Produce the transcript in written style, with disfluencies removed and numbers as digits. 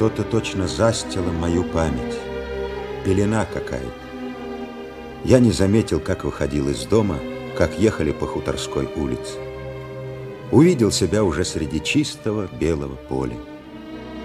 Что-то точно застило мою память. Пелена какая-то. Я не заметил, как выходил из дома, как ехали по Хуторской улице. Увидел себя уже среди чистого белого поля.